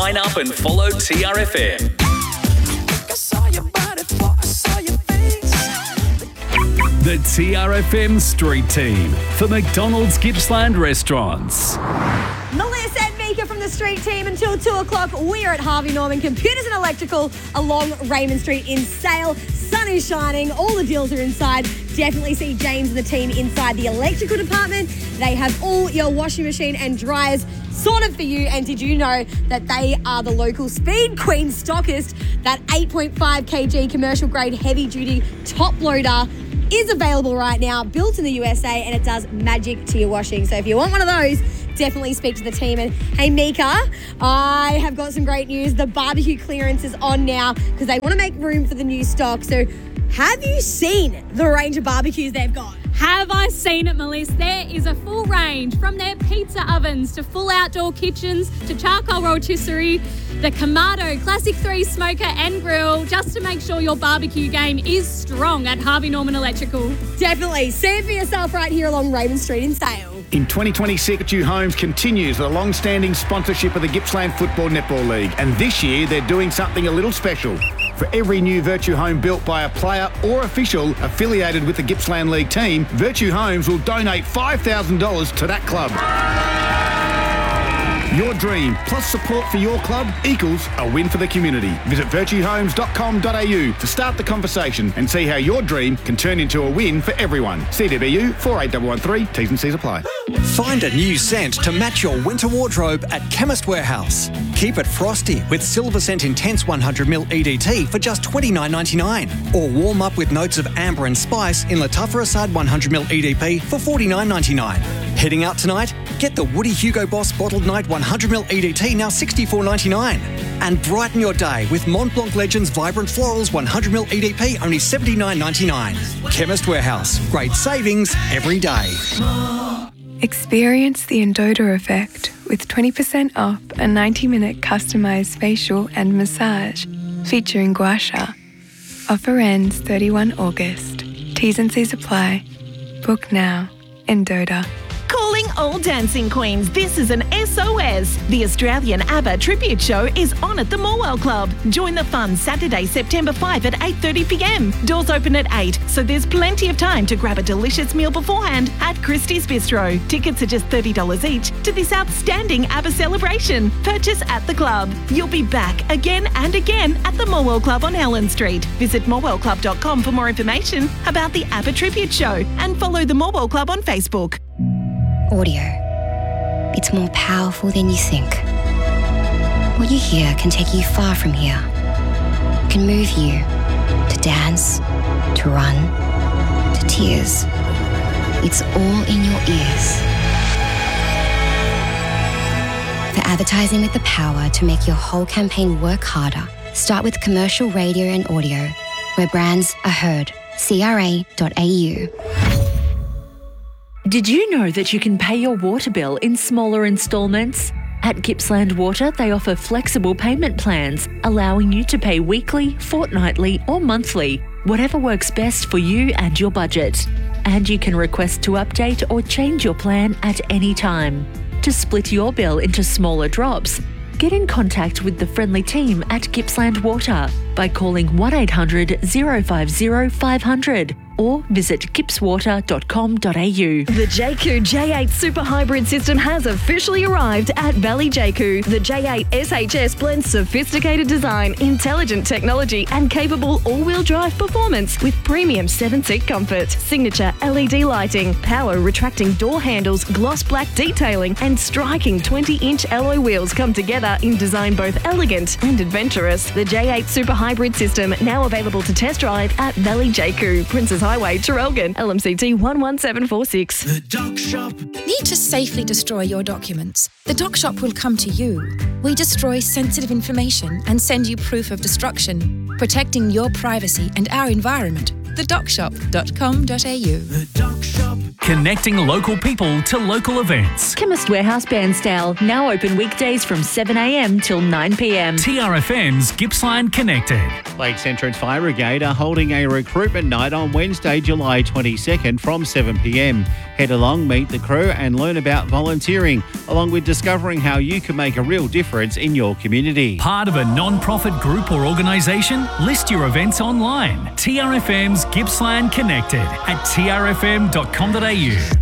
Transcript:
Sign up and follow TRFM. The TRFM Street Team for McDonald's Gippsland Restaurants. Melissa and Mika from the Street Team until 2 o'clock. We are at Harvey Norman Computers and Electrical along Raymond Street in Sale. Sun is shining. All the deals are inside. Definitely see James and the team inside the electrical department. They have all your washing machine and dryers sorted for you. And did you know that they are the local Speed Queen stockist? That 8.5 kg commercial grade heavy duty top loader is available right now, built in the USA, and it does magic to your washing. So if you want one of those, definitely speak to the team. And hey, Mika, I have got some great news. The barbecue clearance is on now because they want to make room for the new stock. So have you seen the range of barbecues they've got? Have I seen it, Melissa? There is a full range, from their pizza ovens to full outdoor kitchens to charcoal rotisserie, the Kamado Classic 3 smoker and grill, just to make sure your barbecue game is strong at Harvey Norman Electrical. Definitely. See it for yourself right here along Raymond Street in Sale. In 2026, Virtue Homes continues the long-standing sponsorship of the Gippsland Football Netball League, and this year they're doing something a little special. For every new Virtue Home built by a player or official affiliated with the Gippsland League team, Virtue Homes will donate $5,000 to that club. Your dream plus support for your club equals a win for the community. Visit virtuehomes.com.au to start the conversation and see how your dream can turn into a win for everyone. CDBU 48113, T's and C's apply. Find a new scent to match your winter wardrobe at Chemist Warehouse. Keep it frosty with Silver Scent Intense 100ml EDT for just $29.99. Or warm up with notes of amber and spice in Latuffer Assad 100ml EDP for $49.99. Heading out tonight? Get the Woody Hugo Boss Bottled Night 100ml EDT, now $64.99. And brighten your day with Mont Blanc Legends Vibrant Florals 100ml EDP, only $79.99. Chemist Warehouse. Great savings every day. Experience the Endota effect with 20% off a 90-minute customised facial and massage featuring gua sha. Offer ends 31 August. T's and C's apply. Book now. Endota. Calling all dancing queens, this is an SOS. The Australian ABBA tribute show is on at the Morwell Club. Join the fun Saturday, September 5 at 8:30pm. Doors open at 8, so there's plenty of time to grab a delicious meal beforehand at Christie's Bistro. Tickets are just $30 each to this outstanding ABBA celebration. Purchase at the club. You'll be back again and again at the Morwell Club on Helen Street. Visit morwellclub.com for more information about the ABBA tribute show and follow the Morwell Club on Facebook. Audio. It's more powerful than you think. What you hear can take you far from here. It can move you to dance, to run, to tears. It's all in your ears. For advertising with the power to make your whole campaign work harder, start with commercial radio and audio, where brands are heard. CRA.au. Did you know that you can pay your water bill in smaller instalments? At Gippsland Water, they offer flexible payment plans, allowing you to pay weekly, fortnightly or monthly, whatever works best for you and your budget. And you can request to update or change your plan at any time. To split your bill into smaller drops, get in contact with the friendly team at Gippsland Water by calling 1800 050 500 or visit gippswater.com.au. The Jayco J8 Super Hybrid System has officially arrived at Valley Jayco. The J8 SHS blends sophisticated design, intelligent technology and capable all-wheel drive performance with premium 7-seat comfort, signature LED lighting, power retracting door handles, gloss black detailing and striking 20-inch alloy wheels come together in design both elegant and adventurous. The J8 Super Hybrid System now available to test drive at Valley Jayco, Princess Highway, Traralgon, LMCT 11746. The Doc Shop. Need to safely destroy your documents? The Doc Shop will come to you. We destroy sensitive information and send you proof of destruction, protecting your privacy and our environment thedockshop.com.au. Connecting local people to local events. Chemist Warehouse Bairnsdale, now open weekdays from 7am till 9pm. TRFM's Gippsland Connected. Lakes Entrance Fire Brigade are holding a recruitment night on Wednesday, July 22nd from 7pm. Head along, meet the crew and learn about volunteering, along with discovering how you can make a real difference in your community. Part of a non-profit group or organisation? List your events online. TRFM's Gippsland Connected at trfm.com.au.